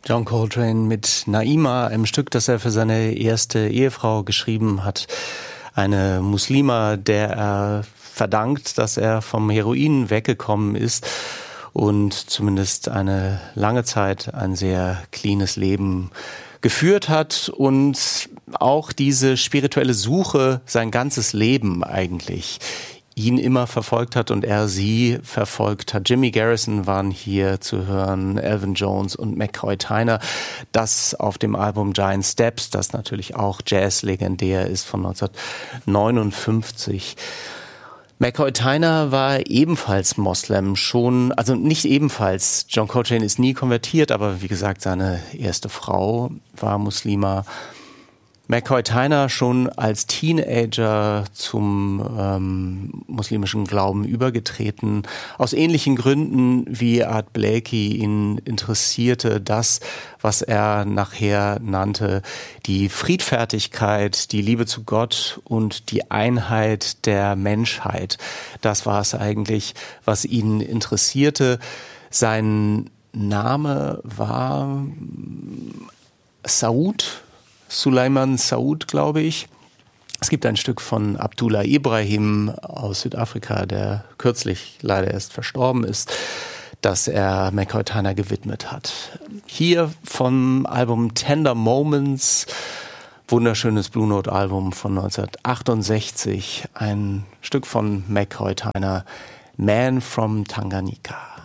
John Coltrane mit Naima, einem Stück, das er für seine erste Ehefrau geschrieben hat. Eine Muslima, der er verdankt, dass er vom Heroin weggekommen ist und zumindest eine lange Zeit ein sehr cleanes Leben geführt hat und auch diese spirituelle Suche sein ganzes Leben eigentlich ihn immer verfolgt hat und er sie verfolgt hat. Jimmy Garrison waren hier zu hören, Elvin Jones und McCoy Tyner. Das auf dem Album Giant Steps, das natürlich auch Jazz-legendär ist, von 1959. McCoy Tyner war ebenfalls Moslem, schon, also nicht ebenfalls. John Coltrane ist nie konvertiert, aber wie gesagt, seine erste Frau war Muslima. McCoy Tyner schon als Teenager zum muslimischen Glauben übergetreten. Aus ähnlichen Gründen wie Art Blakey ihn interessierte das, was er nachher nannte, die Friedfertigkeit, die Liebe zu Gott und die Einheit der Menschheit. Das war es eigentlich, was ihn interessierte. Sein Name war Suleiman Saud, glaube ich. Es gibt ein Stück von Abdullah Ibrahim aus Südafrika, der kürzlich leider erst verstorben ist, das er McCoy Tyner gewidmet hat. Hier vom Album Tender Moments, wunderschönes Blue Note Album von 1968, ein Stück von McCoy Tyner, Man from Tanganyika.